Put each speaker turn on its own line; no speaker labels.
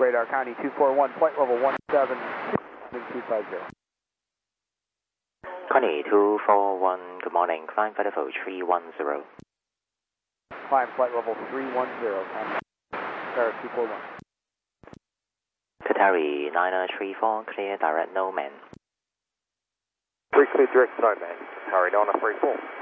Radar County 241, flight level 17, 250.
Connie 241, good morning, climb flight level 310.
Climb flight level 310, Paris 241.
Qatari 934, clear direct no man.
3 clear direct no man, Qatari 934.